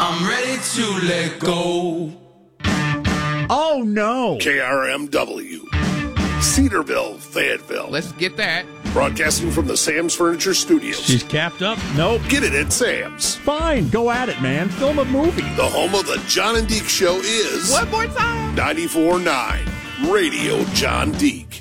I'm ready to let go. Oh, no. KRMW, Cedarville, Fayetteville. Let's get that. Broadcasting from the Sam's Furniture Studios. She's capped up? Nope. Get it at Sam's. Fine, go at it, man. Film a movie. The home of the John and Deke Show is... One more time. 94.9 Radio John Deke.